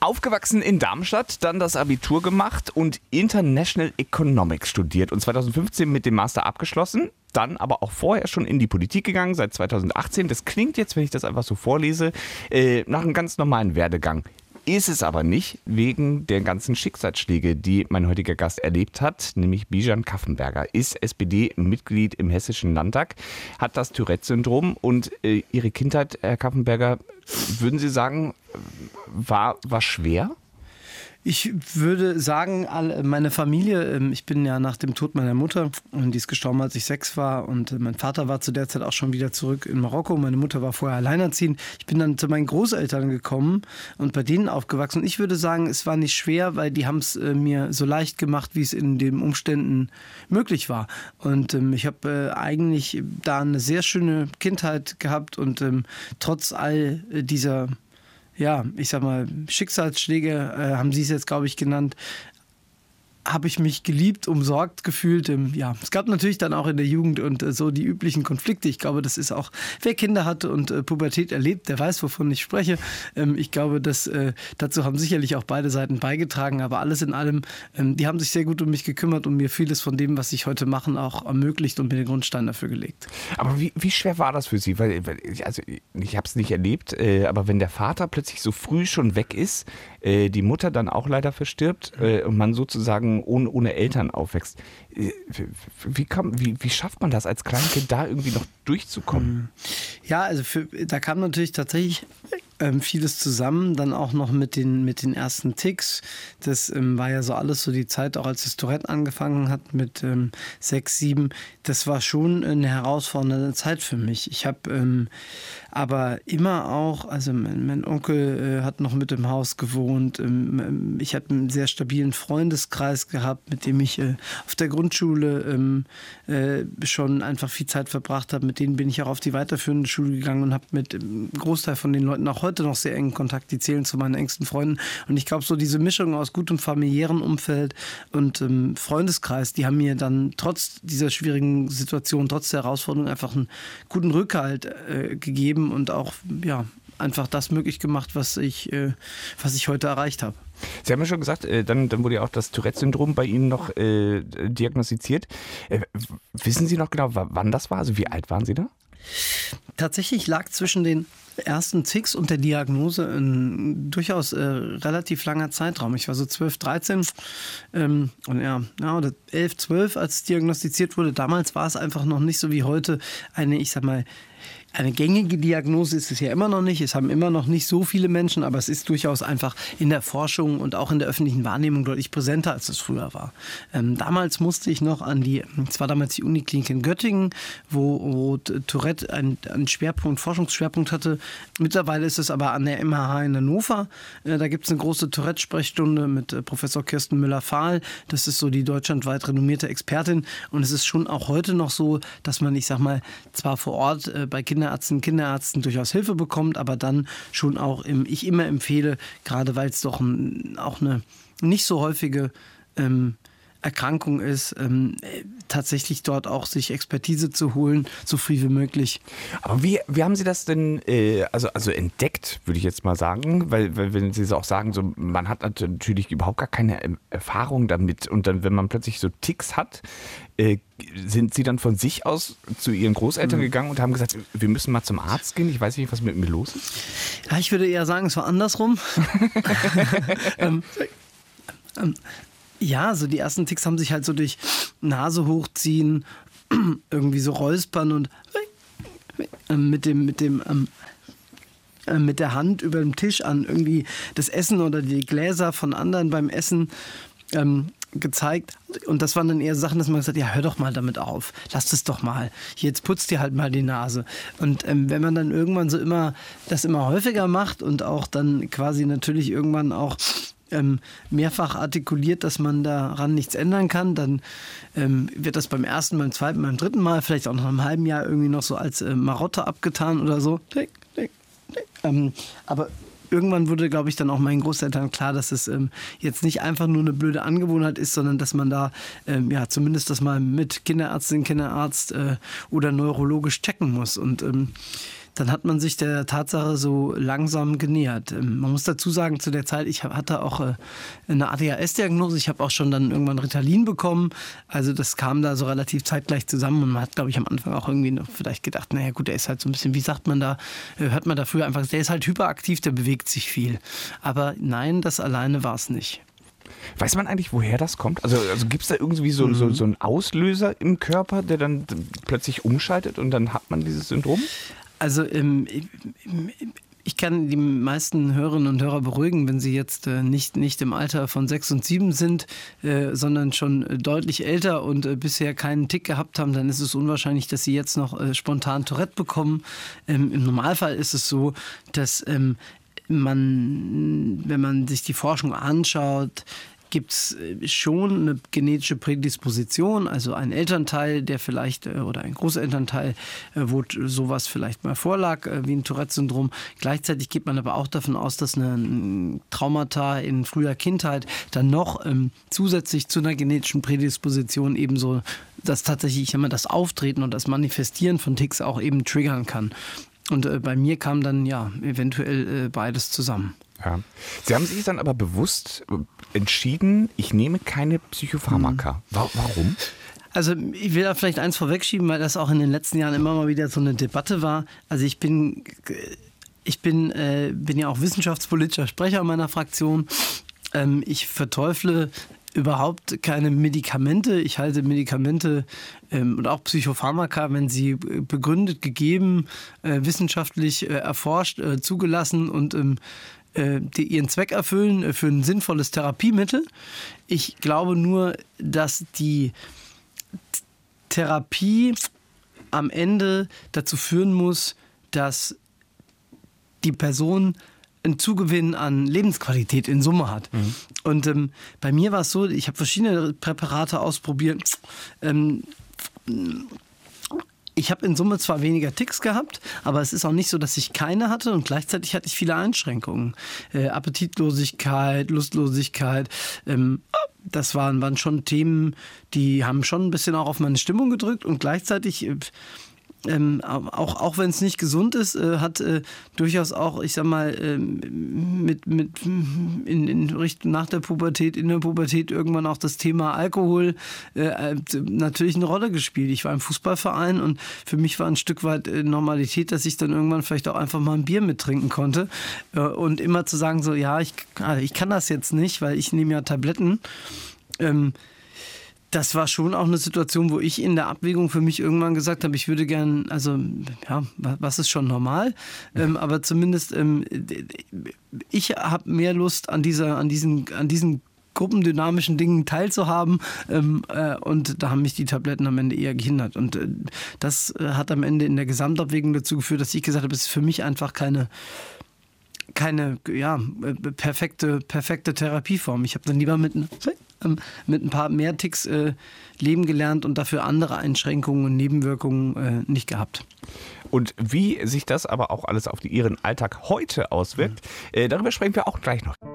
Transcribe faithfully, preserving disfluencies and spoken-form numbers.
Aufgewachsen in Darmstadt, dann das Abitur gemacht und International Economics studiert und zweitausendfünfzehn mit dem Master abgeschlossen. Dann aber auch vorher schon in die Politik gegangen, seit zweitausendachtzehn. Das klingt jetzt, wenn ich das einfach so vorlese, äh, nach einem ganz normalen Werdegang. Ist es aber nicht, wegen der ganzen Schicksalsschläge, die mein heutiger Gast erlebt hat, nämlich Bijan Kaffenberger, ist S P D-Mitglied im Hessischen Landtag, hat das Tourette-Syndrom und äh, Ihre Kindheit, Herr Kaffenberger, würden Sie sagen, war, war schwer? Ich würde sagen, meine Familie, ich bin ja nach dem Tod meiner Mutter, die ist gestorben, als ich sechs war, und mein Vater war zu der Zeit auch schon wieder zurück in Marokko. Meine Mutter war vorher alleinerziehend. Ich bin dann zu meinen Großeltern gekommen und bei denen aufgewachsen. Und ich würde sagen, es war nicht schwer, weil die haben es mir so leicht gemacht, wie es in den Umständen möglich war. Und ähm, ich habe äh, eigentlich da eine sehr schöne Kindheit gehabt und ähm, trotz all dieser ja, ich sag mal, Schicksalsschläge, äh, haben Sie es jetzt, glaube ich, genannt, habe ich mich geliebt, umsorgt gefühlt. Ähm, ja, es gab natürlich dann auch in der Jugend und äh, so die üblichen Konflikte. Ich glaube, das ist auch, wer Kinder hat und äh, Pubertät erlebt, der weiß, wovon ich spreche. Ähm, ich glaube, dass, äh, dazu haben sicherlich auch beide Seiten beigetragen, aber alles in allem, ähm, die haben sich sehr gut um mich gekümmert und mir vieles von dem, was ich heute mache, auch ermöglicht und mir den Grundstein dafür gelegt. Aber wie, wie schwer war das für Sie? Weil, weil ich, also ich habe es nicht erlebt, äh, aber wenn der Vater plötzlich so früh schon weg ist, äh, die Mutter dann auch leider verstirbt äh, und man sozusagen ohne, ohne Eltern aufwächst. Wie, kann, wie, wie schafft man das als Kleinkind, da irgendwie noch durchzukommen? Ja, also für, da kam natürlich tatsächlich ähm, vieles zusammen, dann auch noch mit den, mit den ersten Ticks. Das ähm, war ja so alles so die Zeit, auch als das Tourette angefangen hat mit ähm, sechs, sieben. Das war schon eine herausfordernde Zeit für mich. Ich habe ähm, aber immer auch, also mein, mein Onkel äh, hat noch mit im Haus gewohnt. Ähm, ich hatte einen sehr stabilen Freundeskreis gehabt, mit dem ich äh, auf der Grundschule ähm, äh, schon einfach viel Zeit verbracht habe. Mit denen bin ich auch auf die weiterführende Schule gegangen und habe mit einem Großteil von den Leuten auch heute noch sehr engen Kontakt. Die zählen zu meinen engsten Freunden. Und ich glaube, so diese Mischung aus gutem familiären Umfeld und ähm, Freundeskreis, die haben mir dann trotz dieser schwierigen Situation, trotz der Herausforderung einfach einen guten Rückhalt äh, gegeben und auch ja, einfach das möglich gemacht, was ich, äh, was ich heute erreicht habe. Sie haben ja schon gesagt, äh, dann, dann wurde ja auch das Tourette-Syndrom bei Ihnen noch äh, diagnostiziert. Äh, wissen Sie noch genau, w- wann das war? Also wie alt waren Sie da? Tatsächlich lag zwischen den ersten Ticks und der Diagnose ein durchaus äh, relativ langer Zeitraum. Ich war so zwölf, dreizehn ähm, und ja, ja, oder elf, zwölf, als es diagnostiziert wurde. Damals war es einfach noch nicht so wie heute eine, ich sag mal, eine gängige Diagnose ist es ja immer noch nicht. Es haben immer noch nicht so viele Menschen, aber es ist durchaus einfach in der Forschung und auch in der öffentlichen Wahrnehmung deutlich präsenter, als es früher war. Ähm, damals musste ich noch an die, es war damals die Uniklinik in Göttingen, wo, wo Tourette einen, einen Schwerpunkt, Forschungsschwerpunkt hatte. Mittlerweile ist es aber an der M H H in Hannover. Äh, da gibt es eine große Tourette-Sprechstunde mit äh, Professor Kirsten Müller-Fahl. Das ist so die deutschlandweit renommierte Expertin. Und es ist schon auch heute noch so, dass man, ich sag mal, zwar vor Ort äh, bei Kindern Kinderärzten, Kinderärzten durchaus Hilfe bekommt, aber dann schon auch, im, ich immer empfehle, gerade weil es doch ein, auch eine nicht so häufige ähm, Erkrankung ist, ähm, tatsächlich dort auch sich Expertise zu holen, so früh wie möglich. Aber wie, wie haben Sie das denn äh, also, also entdeckt, würde ich jetzt mal sagen? Weil, weil wenn Sie es auch sagen, so, man hat natürlich überhaupt gar keine Erfahrung damit und dann, wenn man plötzlich so Ticks hat, äh, sind Sie dann von sich aus zu Ihren Großeltern mhm. gegangen und haben gesagt, wir müssen mal zum Arzt gehen? Ich weiß nicht, was mit mir los ist. Ja, ich würde eher sagen, es war andersrum. ähm, ähm, Ja, so die ersten Ticks haben sich halt so durch Nase hochziehen, irgendwie so räuspern und äh, mit dem, mit dem, ähm, äh, mit der Hand über dem Tisch an irgendwie das Essen oder die Gläser von anderen beim Essen ähm, gezeigt. Und das waren dann eher Sachen, dass man gesagt hat, ja, hör doch mal damit auf, lass das doch mal. Jetzt putzt dir halt mal die Nase. Und ähm, wenn man dann irgendwann so immer, das immer häufiger macht und auch dann quasi natürlich irgendwann auch Ähm, mehrfach artikuliert, dass man daran nichts ändern kann, dann ähm, wird das beim ersten, beim zweiten, beim dritten Mal, vielleicht auch nach einem halben Jahr irgendwie noch so als äh, Marotte abgetan oder so. Ähm, aber irgendwann wurde, glaube ich, dann auch meinen Großeltern klar, dass es ähm, jetzt nicht einfach nur eine blöde Angewohnheit ist, sondern dass man da ähm, ja zumindest das mal mit Kinderärztin, Kinderarzt äh, oder neurologisch checken muss. Und ähm, dann hat man sich der Tatsache so langsam genähert. Ähm, man muss dazu sagen, zu der Zeit, ich hatte auch äh, eine A D H S-Diagnose, ich habe auch schon dann irgendwann Ritalin bekommen, also das kam da so relativ zeitgleich zusammen und man hat, glaube ich, am Anfang auch irgendwie noch vielleicht gedacht, naja gut, der ist halt so ein bisschen, wie sagt man da, äh, hört man da früher einfach, der ist halt hyperaktiv, der bewegt sich viel. Aber nein, das alleine war es nicht. Weiß man eigentlich, woher das kommt? Also, also gibt es da irgendwie so, mhm. so, so einen Auslöser im Körper, der dann plötzlich umschaltet und dann hat man dieses Syndrom? Also ähm, ich kann die meisten Hörerinnen und Hörer beruhigen, wenn sie jetzt äh, nicht, nicht im Alter von sechs und sieben sind, äh, sondern schon äh, deutlich älter und äh, bisher keinen Tick gehabt haben, dann ist es unwahrscheinlich, dass sie jetzt noch äh, spontan Tourette bekommen. Ähm, im Normalfall ist es so, dass ähm, man, wenn man sich die Forschung anschaut, gibt es schon eine genetische Prädisposition, also ein Elternteil, der vielleicht, oder ein Großelternteil, wo sowas vielleicht mal vorlag, wie ein Tourette-Syndrom. Gleichzeitig geht man aber auch davon aus, dass eine Traumata in früher Kindheit dann noch ähm, zusätzlich zu einer genetischen Prädisposition ebenso, dass tatsächlich immer das Auftreten und das Manifestieren von Tics auch eben triggern kann. Und äh, bei mir kam dann ja eventuell äh, beides zusammen. Ja. Sie haben sich dann aber bewusst entschieden, ich nehme keine Psychopharmaka. Mhm. Warum? Also ich will da vielleicht eins vorwegschieben, weil das auch in den letzten Jahren immer mal wieder so eine Debatte war. Also ich bin, ich bin, äh, bin ja auch wissenschaftspolitischer Sprecher meiner Fraktion. Ähm, ich verteufle überhaupt keine Medikamente. Ich halte Medikamente ähm, und auch Psychopharmaka, wenn sie begründet, gegeben, äh, wissenschaftlich äh, erforscht, äh, zugelassen und ähm, die ihren Zweck erfüllen, für ein sinnvolles Therapiemittel. Ich glaube nur, dass die Therapie am Ende dazu führen muss, dass die Person einen Zugewinn an Lebensqualität in Summe hat. Mhm. Und ähm, bei mir war es so, ich habe verschiedene Präparate ausprobiert. Ähm, Ich habe in Summe zwar weniger Tics gehabt, aber es ist auch nicht so, dass ich keine hatte und gleichzeitig hatte ich viele Einschränkungen. Äh, Appetitlosigkeit, Lustlosigkeit, ähm, das waren, waren schon Themen, die haben schon ein bisschen auch auf meine Stimmung gedrückt und gleichzeitig äh, Ähm, auch, auch wenn es nicht gesund ist, äh, hat äh, durchaus auch, ich sag mal, äh, mit, mit in, in Richtung nach der Pubertät, in der Pubertät irgendwann auch das Thema Alkohol äh, natürlich eine Rolle gespielt. Ich war im Fußballverein und für mich war ein Stück weit äh, Normalität, dass ich dann irgendwann vielleicht auch einfach mal ein Bier mittrinken konnte äh, und immer zu sagen so, ja, ich, ich kann das jetzt nicht, weil ich nehme ja Tabletten. Ähm, Das war schon auch eine Situation, wo ich in der Abwägung für mich irgendwann gesagt habe, ich würde gern, also ja, was ist schon normal, ähm, aber zumindest ähm, ich habe mehr Lust an dieser, an diesen, an diesen gruppendynamischen Dingen teilzuhaben ähm, äh, und da haben mich die Tabletten am Ende eher gehindert und äh, das äh, hat am Ende in der Gesamtabwägung dazu geführt, dass ich gesagt habe, es ist für mich einfach keine keine ja, perfekte, perfekte Therapieform. Ich habe dann lieber mit, ähm, mit ein paar mehr Ticks äh, leben gelernt und dafür andere Einschränkungen und Nebenwirkungen äh, nicht gehabt. Und wie sich das aber auch alles auf Ihren Alltag heute auswirkt, mhm. äh, darüber sprechen wir auch gleich noch.